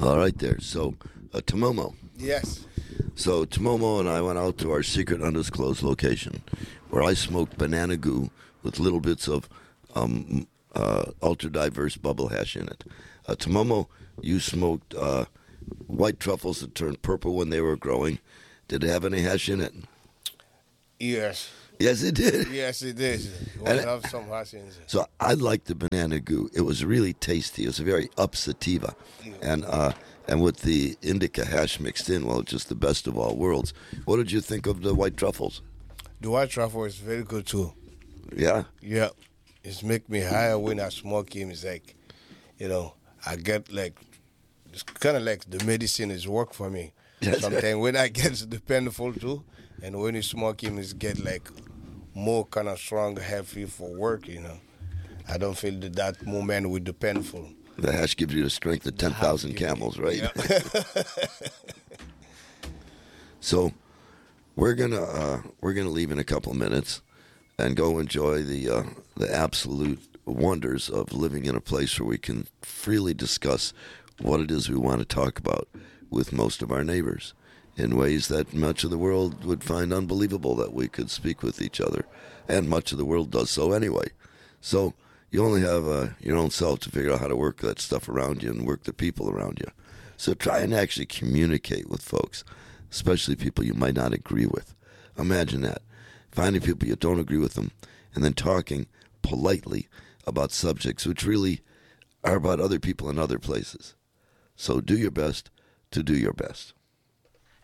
All right there. So, Tomomo. Yes. So, Tomomo and I went out to our secret undisclosed location where I smoked banana goo with little bits of ultra diverse bubble hash in it. Tomomo, you smoked white truffles that turned purple when they were growing. Did it have any hash in it? Yes. Yes, it did. Yes, it is. We'll have some hash in it. So I liked the banana goo. It was really tasty. It was a very up sativa, and with the indica hash mixed in, well, just the best of all worlds. What did you think of the white truffles? The white truffle is very good too. Yeah. Yeah. It's make me higher when I smoke him. It's like, I get like, it's kind of like the medicine is work for me. Yes. Sometimes when I get the painful too, and when you smoke him, it's get like more kind of strong, heavy for work, I don't feel that moment with the painful. The hash gives you the strength of 10,000 camels, right? Yeah. So we're gonna leave in a couple of minutes and go enjoy the absolute wonders of living in a place where we can freely discuss what it is we want to talk about with most of our neighbors in ways that much of the world would find unbelievable that we could speak with each other, and much of the world does so anyway. So you only have your own self to figure out how to work that stuff around you and work the people around you. So try and actually communicate with folks, especially people you might not agree with. Imagine that. Finding people you don't agree with them and then talking politely about subjects which really are about other people in other places. So do your best to do your best.